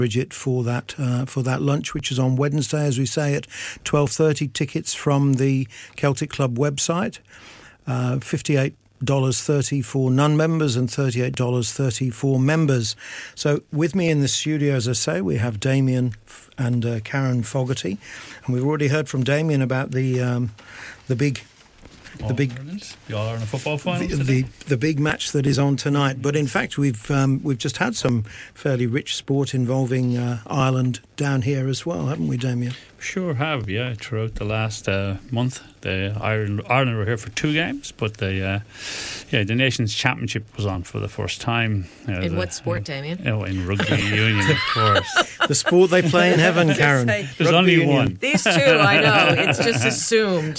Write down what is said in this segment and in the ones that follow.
Bridget for that lunch, which is on Wednesday, as we say, at 12:30. Tickets from the Celtic Club website. $58.30 for non-members and $38.30 for members. So with me in the studio, as I say, we have Damien and Karen Fogarty, and we've already heard from Damien about the big All-Ireland football final, the big match that is on tonight. But in fact, we've just had some fairly rich sport involving Ireland down here as well, haven't we, Damien? Sure have, yeah. Throughout the last month, Ireland were here for 2 games, but the Nations Championship was on for the first time. In what sport, Damien? In rugby union, of course. The sport they play in heaven, Karen. There's only union. One. These two, I know. It's just assumed.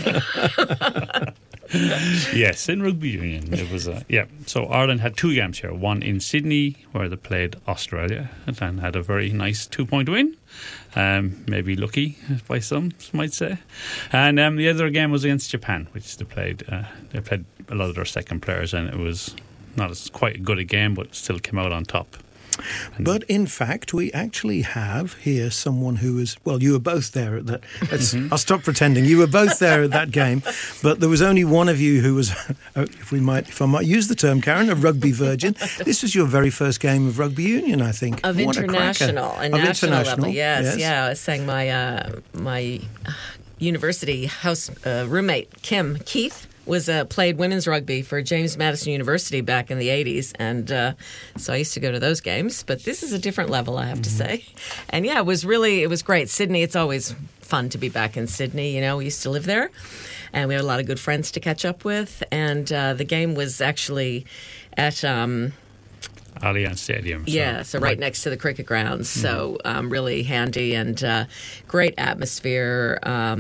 Yes, in rugby union it was So Ireland had 2 games here. One in Sydney, where they played Australia, and then had a very nice 2-point win. Maybe lucky, by some might say. And the other game was against Japan, which they played a lot of their second players, and it was not as quite good a game, but still came out on top. But in fact, we actually have here someone who was, well, you were both there at that. I'll stop pretending. You were both there at that game, but there was only one of you who was, if I might use the term, Karen, a rugby virgin. This was your very first game of rugby union, I think. Of what international and national level. Yes. Yeah. I was saying my university house roommate, Kim Keith, played women's rugby for James Madison University back in the 80s, and so I used to go to those games. But this is a different level, I have to say. And yeah, it was great. Sydney, it's always fun to be back in Sydney. You know, we used to live there, and we had a lot of good friends to catch up with. And the game was actually at Allianz Stadium. So right next to the cricket grounds. So really handy and great atmosphere.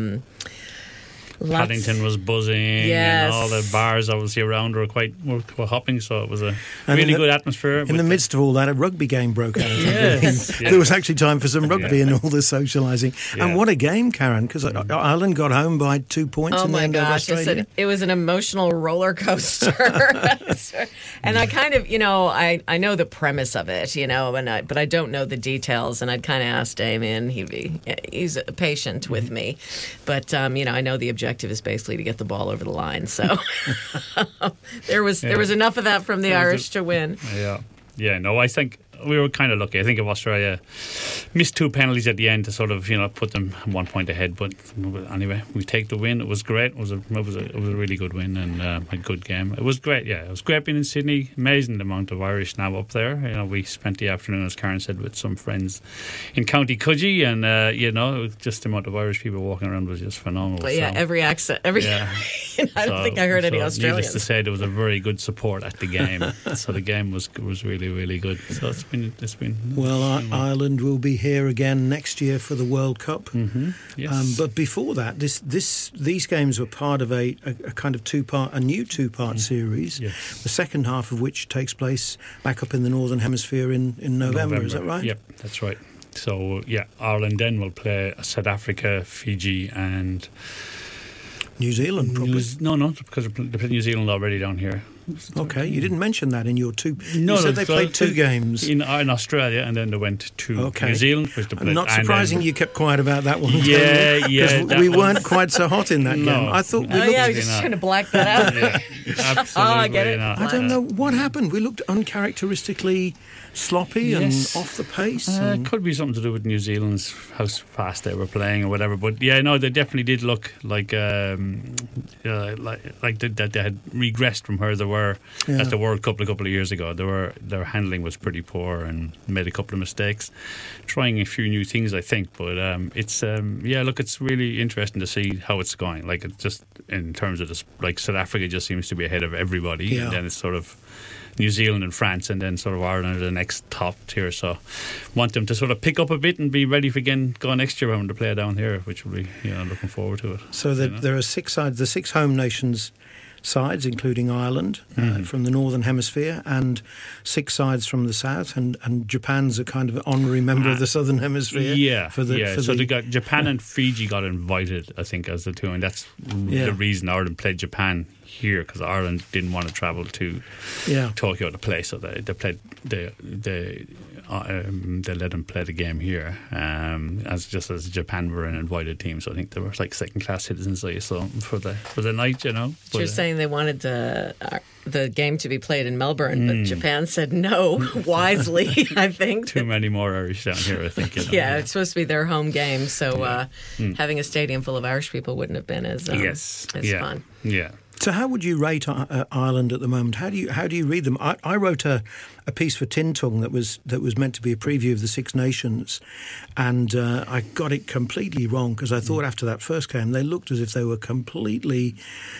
Paddington was buzzing, and all the bars obviously around were hopping, so it was a really good atmosphere. In the midst of all that, a rugby game broke out. There was actually time for some rugby and all the socialising. And what a game, Karen, because Ireland got home by 2 points in the end of Australia. It was an emotional roller coaster. And I kind of, I know the premise of it, but I don't know the details, and I'd kind of ask Damien. He's patient with me, but I know the objective is basically to get the ball over the line. So there was enough of that from the Irish to win. I think we were kind of lucky. I think if Australia missed 2 penalties at the end to sort of put them 1 point ahead, but anyway, we take the win. It was great. It was a really good win and a good game. It was great. Yeah, it was great being in Sydney. Amazing amount of Irish now up there. We spent the afternoon, as Karen said, with some friends in County Coogee, and just the amount of Irish people walking around was just phenomenal. But every accent, I don't think I heard any Australians. Needless to say, there was a very good support at the game. So the game was really, really good. So it's been well. Ireland will be here again next year for the World Cup. Yes. But before that, these games were part of a kind of new two-part series. Yes. The second half of which takes place back up in the Northern Hemisphere in November. Is that right? Yep, that's right. So Ireland then will play South Africa, Fiji, and New Zealand. Probably. No, because they played New Zealand already down here. Okay, you didn't mention that in your two. No, you said they played 2 games in Australia, and then they went to New Zealand, which they played. Not surprising you kept quiet about that one. Yeah. We weren't quite so hot in that game. I thought we looked. I was just trying to black that out. Absolutely I get it. Not. I don't know what happened. We looked uncharacteristically sloppy and off the pace. It could be something to do with New Zealand's how fast they were playing or whatever. But they definitely did look like that they had regressed from where they were at the World Cup a couple of years ago. Their handling was pretty poor and made a couple of mistakes. Trying a few new things, I think. But it's really interesting to see how it's going. Like, it's just in terms of this, like South Africa just seems to be ahead of everybody, and then it's sort of New Zealand and France, and then sort of Ireland are the next top tier. So want them to sort of pick up a bit and be ready for go next year when they play down here, which will be looking forward to it. So there are 6 sides, the 6 home nations sides, including Ireland from the Northern Hemisphere, and 6 sides from the South, and Japan's a kind of honorary member of the Southern Hemisphere. So they got Japan and Fiji got invited, I think, as the 2, and that's the reason Ireland played Japan here, because Ireland didn't want to travel to Tokyo to play, so they played the they let them play the game here, as Japan were an invited team. So I think they were like second-class citizens. I saw for the night, you know. But you're saying they wanted the game to be played in Melbourne, but Japan said no, wisely, I think. Too many more Irish down here, I think. You know? Yeah, it's supposed to be their home game, so having a stadium full of Irish people wouldn't have been as fun. Yeah. So how would you rate Ireland at the moment? How do you read them? I wrote a piece for Tin Tung that was meant to be a preview of the Six Nations, and I got it completely wrong because I thought after that first game they looked as if they were completely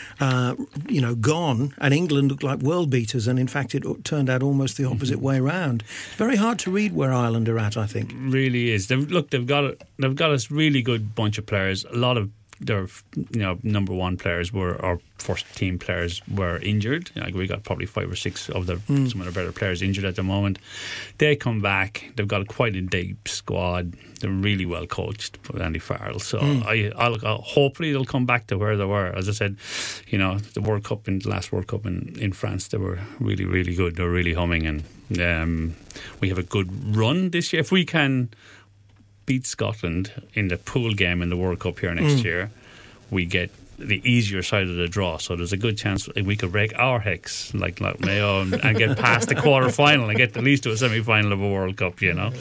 gone, and England looked like world beaters, and in fact it turned out almost the opposite way around. It's very hard to read where Ireland are at, I think. It really is. They've got a really good bunch of players. A lot of their number one players or first team players were injured. Like we got probably 5 or 6 of some of the better players injured at the moment. They come back. They've got quite a deep squad. They're really well coached by Andy Farrell. So I'll hopefully they'll come back to where they were. As I said, the World Cup the last World Cup in France, they were really, really good. They're really humming, and we have a good run this year. If we can beat Scotland in the pool game in the World Cup here next year, we get the easier side of the draw. So there's a good chance we could break our hex like Mayo and get past the quarter final and get at least to a semi-final of a World Cup,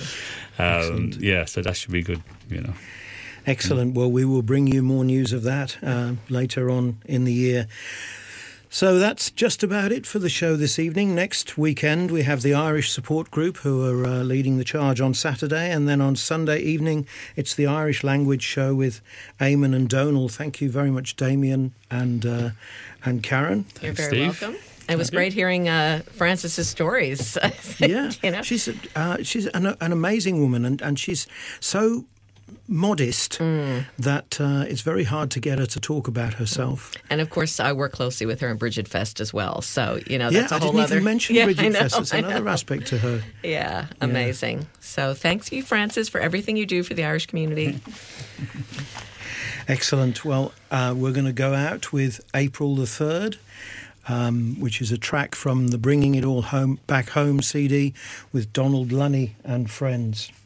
so that should be good, Excellent. Well, we will bring you more news of that later on in the year. So that's just about it for the show this evening. Next weekend we have the Irish Support Group who are leading the charge on Saturday, and then on Sunday evening it's the Irish Language Show with Eamon and Donal. Thank you very much, Damien and Karen. You're very welcome. It was great hearing Frances's stories. She's an amazing woman, and she's so modest that it's very hard to get her to talk about herself. And of course I work closely with her in Bridget Fest as well, so that's a whole other... I didn't even mention Bridget Fest. It's another aspect to her. Amazing. So thanks you, Frances, for everything you do for the Irish community. Excellent. Well, we're going to go out with April the 3rd, which is a track from the Bringing It All Back Home CD with Donald Lunny and Friends.